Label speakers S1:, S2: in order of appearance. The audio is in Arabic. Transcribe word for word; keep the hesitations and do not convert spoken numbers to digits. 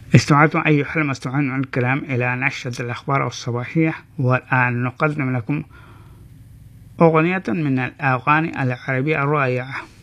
S1: استمعتم أيها الأحبة المستمعون عن الكلام إلى نشرة الأخبار الصباحية، والآن نقدم لكم أغنية من الأغاني العربية الرائعة.